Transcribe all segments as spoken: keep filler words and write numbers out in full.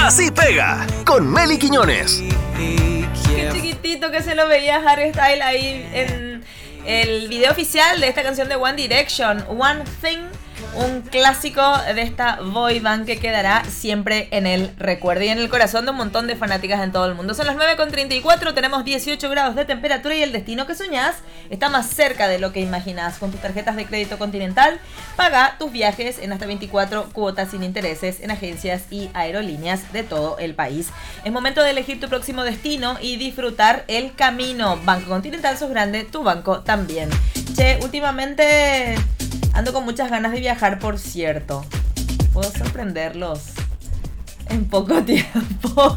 Así pega, con Meli Quiñones. Qué chiquitito que se lo veía Harry Styles ahí en el video oficial de esta canción de One Direction, One Thing. Un clásico de esta boy band que quedará siempre en el recuerdo y en el corazón de un montón de fanáticas en todo el mundo. Son las nueve con treinta y cuatro, tenemos dieciocho grados de temperatura y el destino que soñás está más cerca de lo que imaginás. Con tus tarjetas de crédito Continental, paga tus viajes en hasta veinticuatro cuotas sin intereses en agencias y aerolíneas de todo el país. Es momento de elegir tu próximo destino y disfrutar el camino. Banco Continental, sos grande, tu banco también. Che, últimamente ando con muchas ganas de viajar, por cierto. Puedo sorprenderlos en poco tiempo.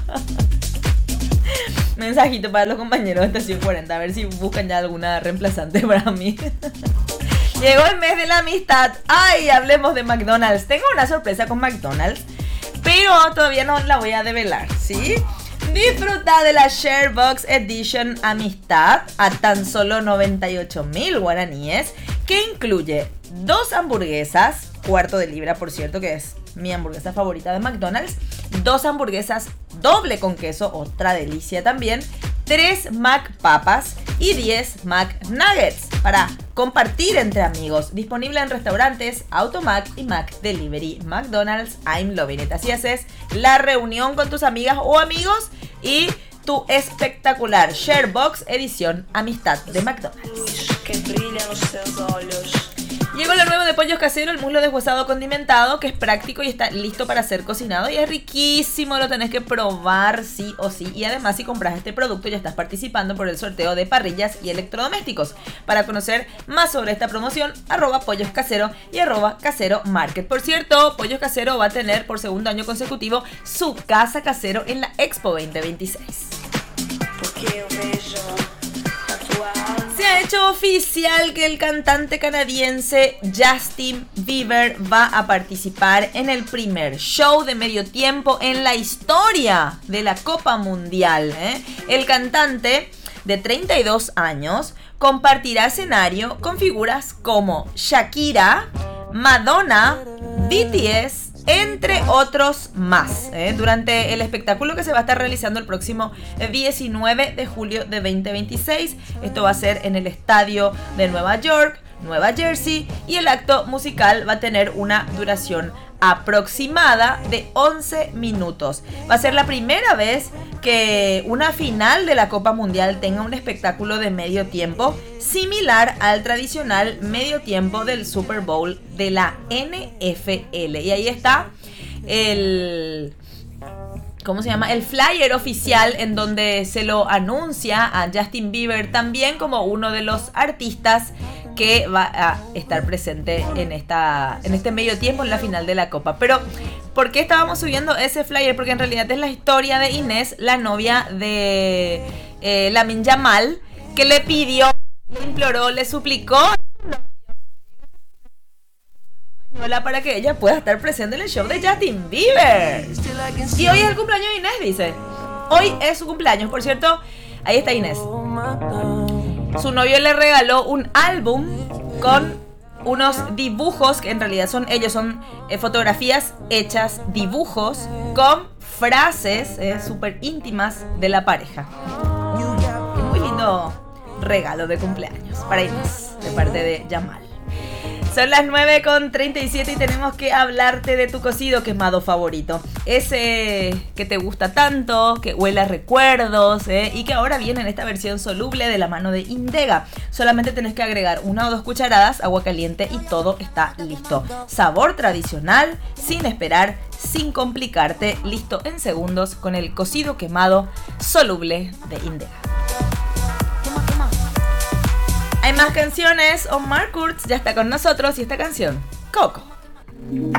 Mensajito para los compañeros de Estación cuarenta, a ver si buscan ya alguna reemplazante para mí. Llegó el mes de la amistad. Ay, hablemos de McDonald's. Tengo una sorpresa con McDonald's, pero todavía no la voy a develar, ¿sí? Disfruta de la Sharebox Edition Amistad a tan solo noventa y ocho mil guaraníes, que incluye dos hamburguesas, cuarto de libra, por cierto, que es mi hamburguesa favorita de McDonald's, dos hamburguesas doble con queso, otra delicia también, tres McPapas y diez McNuggets para compartir entre amigos. Disponible en restaurantes Automac y Mac Delivery. McDonald's, I'm loving it. Así haces la reunión con tus amigas o amigos y tu espectacular Sharebox Edición Amistad de McDonald's. Que brillan los seus olhos. Llegó lo nuevo de Pollos Caseros, el muslo deshuesado condimentado, que es práctico y está listo para ser cocinado y es riquísimo, lo tenés que probar sí o sí. Y además, si compras este producto ya estás participando por el sorteo de parrillas y electrodomésticos. Para conocer más sobre esta promoción, arroba Pollos Casero y arroba Casero Market. Por cierto, Pollos Casero va a tener por segundo año consecutivo su casa casero en la Expo veinte veintiséis. Porque eu vejo a tua alma. Se ha hecho oficial que el cantante canadiense Justin Bieber va a participar en el primer show de medio tiempo en la historia de la Copa Mundial, ¿eh? El cantante de treinta y dos años compartirá escenario con figuras como Shakira, Madonna, B T S, entre otros más, ¿eh? Durante el espectáculo que se va a estar realizando el próximo diecinueve de julio de veinte veintiséis. Esto va a ser en el estadio de Nueva York, Nueva Jersey, y el acto musical va a tener una duración aproximada de once minutos. Va a ser la primera vez que una final de la Copa Mundial tenga un espectáculo de medio tiempo similar al tradicional medio tiempo del Super Bowl de la N F L. Y ahí está el... ¿cómo se llama? El flyer oficial en donde se lo anuncia a Justin Bieber también como uno de los artistas que va a estar presente en esta en este medio tiempo en la final de la Copa. Pero ¿por qué estábamos subiendo ese flyer? Porque en realidad es la historia de Inés, la novia de eh, Lamine Yamal, que le pidió, le imploró, le suplicó para que ella pueda estar presente en el show de Justin Bieber. Y hoy es el cumpleaños de Inés, dice. Hoy es su cumpleaños, por cierto. Ahí está Inés. Su novio le regaló un álbum con unos dibujos, que en realidad son ellos, son eh, fotografías hechas, dibujos, con frases eh, súper íntimas de la pareja. Muy lindo regalo de cumpleaños para Inés, de parte de Yamal. Son las nueve con treinta y siete y tenemos que hablarte de tu cocido quemado favorito. Ese que te gusta tanto, que huele a recuerdos, ¿eh? Y que ahora viene en esta versión soluble de la mano de Indega. Solamente tenés que agregar una o dos cucharadas, agua caliente y todo está listo. Sabor tradicional, sin esperar, sin complicarte, listo en segundos con el cocido quemado soluble de Indega. Hay más canciones. Omar Kurz ya está con nosotros y esta canción, Coco.